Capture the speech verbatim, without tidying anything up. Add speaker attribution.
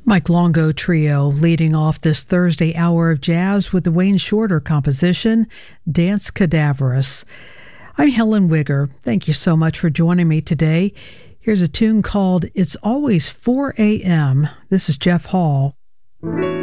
Speaker 1: Mike Longo Trio leading off this Thursday hour of jazz with the Wayne Shorter composition, Dance Cadaverous. I'm Helen Wigger. Thank you so much for joining me today. Here's a tune called It's Always four a.m. This is Jeff Hall.